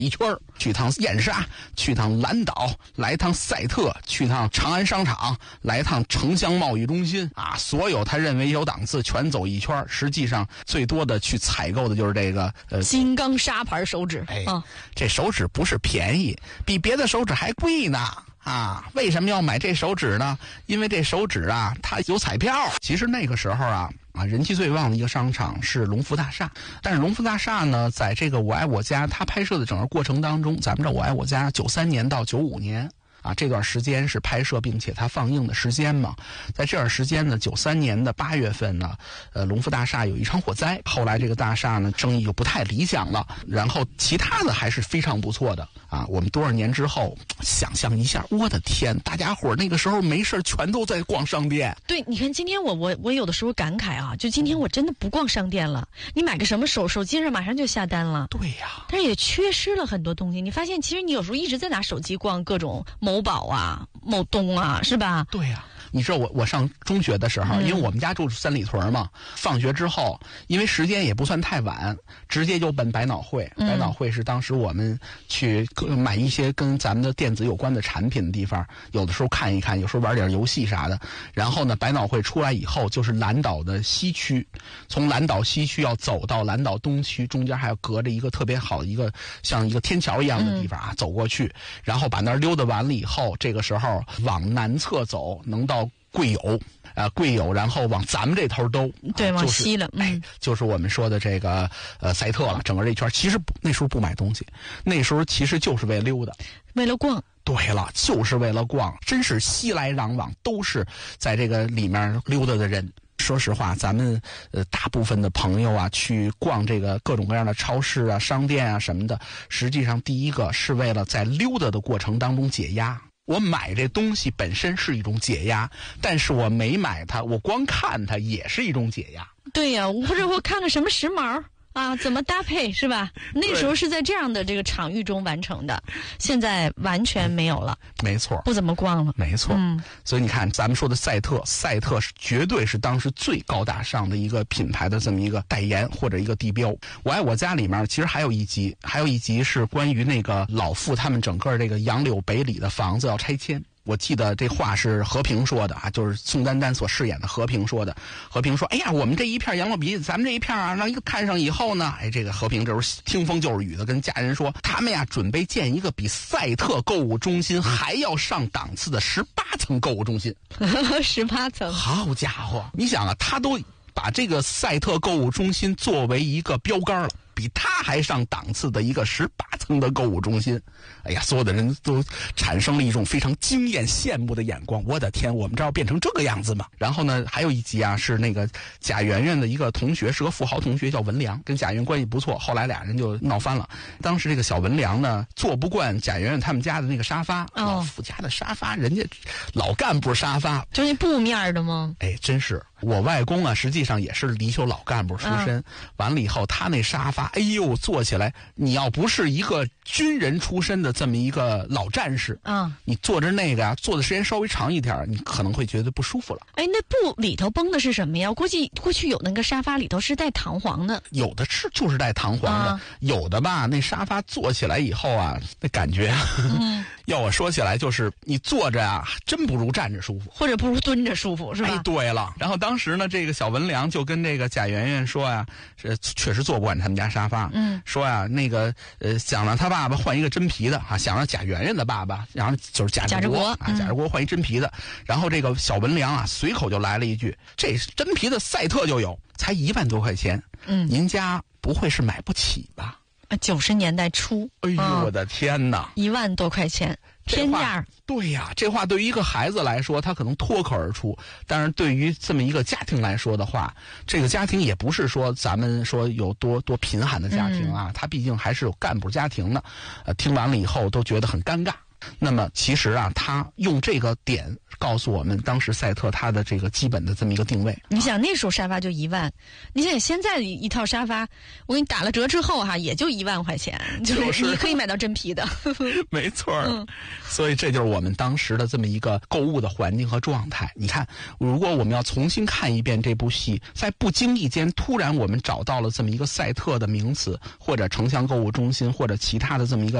一圈，去趟燕莎，去趟蓝岛，来趟赛特，去趟长安商场，来趟城乡贸易中心啊，所有他认为有档次全走一圈。实际上最多的去采购的就是这个金刚砂牌手指。 这手指不是便宜，比别的手指还贵呢。啊，为什么要买这手指呢？因为这手指啊，它有彩票。其实那个时候啊，人气最旺的一个商场是隆福大厦。但是隆福大厦呢，在这个《我爱我家》它拍摄的整个过程当中，咱们这《我爱我家》93年到95年。这段时间是拍摄并且它放映的时间嘛，在这段时间呢，93年的8月份呢，隆福大厦有一场火灾，后来这个大厦呢生意就不太理想了，然后其他的还是非常不错的啊。我们多少年之后想象一下，我的天，大家伙那个时候没事全都在逛商店。 对，你看今天我有的时候感慨啊，就今天我真的不逛商店了，你买个什么手机上马上就下单了。 对呀， 但是也缺失了很多东西。你发现其实你有时候一直在拿手机逛各种某宝啊、某东啊，是吧？ 对呀。你知道我上中学的时候，因为我们家住三里屯嘛，放学之后，因为时间也不算太晚，直接就奔百脑汇。百脑汇是当时我们去买一些跟咱们的电子有关的产品的地方，有的时候看一看，有时候玩点游戏啥的。然后呢，百脑汇出来以后就是蓝岛的西区，从蓝岛西区要走到蓝岛东区，中间还要隔着一个特别好的一个像一个天桥一样的地方走过去，然后把那儿溜达完了以后，这个时候往南侧走，能到贵友，然后往咱们这头兜， 对，往西了， 就是我们说的这个赛特了。整个这圈其实那时候不买东西，那时候其实就是为了溜达， 为了逛。 对了，就是为了逛，真是熙来攘往，都是在这个里面溜达的人。说实话，咱们大部分的朋友啊，去逛这个各种各样的超市啊、商店啊什么的，实际上第一个是为了在溜达的过程当中解压。我买这东西本身是一种解压，但是我没买它，我光看它也是一种解压。 对呀，或者我看看什么时髦啊，怎么搭配是吧？那时候是在这样的这个场域中完成的，现在完全没有了。 没错， 不怎么逛了。 没错，所以你看，咱们说的赛特是绝对是当时最高大上的一个品牌的这么一个代言或者一个地标。我爱我家里面其实还有一集是关于那个老傅他们整个这个杨柳北里的房子要拆迁。我记得这话是和平说的啊，就是宋丹丹所饰演的和平说的。和平说：“哎呀，我们这一片杨柳鼻子，咱们这一片啊，让一个看上以后呢，这个和平这时候听风就是雨的，跟家人说，他们呀准备建一个比赛特购物中心还要上档次的18层购物中心。 18层， 好家伙！你想啊，他都把这个赛特购物中心作为一个标杆了。”比他还上档次的一个18层的购物中心，哎呀，所有的人都产生了一种非常惊艳羡慕的眼光。我的天，我们这要变成这个样子吗？然后呢，还有一集啊，是那个贾圆圆的一个同学，是个富豪同学，叫文良，跟贾圆圆关系不错，后来俩人就闹翻了。当时这个小文良呢，坐不惯贾圆圆他们家的那个沙发，老傅家的沙发，人家老干部沙发， 就那布面的吗？ 哎，真是。我外公啊，实际上也是离休老干部出身。完了以后，他那沙发，哎呦，坐起来，你要不是一个军人出身的这么一个老战士，你坐着那个啊，坐的时间稍微长一点，你可能会觉得不舒服了。 哎，那布里头绷的是什么呀？估计过去有那个沙发里头是带弹簧的， 有的就是带弹簧的，有的吧，那沙发坐起来以后啊，那感觉，要我说起来，就是你坐着啊，真不如站着舒服， 或者不如蹲着舒服，是吧？ 哎，对了，然后当时呢，这个小文良就跟这个贾圆圆说呀，是确实坐不惯他们家沙发，说呀，那个想让他爸爸换一个真皮的啊，想让贾圆圆的爸爸，然后就是贾志国啊，贾志国换一真皮的，然后这个小文良啊，随口就来了一句，这真皮的赛特就有，才1万多块钱，您家不会是买不起吧 ？90年代初， 哎呦，我的天哪 ，1万多块钱。天价。 对呀，这话对于一个孩子来说，他可能脱口而出；但是对于这么一个家庭来说的话，这个家庭也不是说咱们说有多贫寒的家庭啊，他毕竟还是有干部家庭的。听完了以后都觉得很尴尬。 那么其实啊，他用这个点告诉我们当时赛特它的这个基本的这么一个定位。 你想那时候沙发就1万，你想现在一套沙发，我给你打了折之后也就1万块钱，就是你可以买到真皮的。 没错，所以这就是我们当时的这么一个购物的环境和状态。你看，如果我们要重新看一遍这部戏，在不经意间突然我们找到了这么一个赛特的名词，或者城乡购物中心，或者其他的这么一个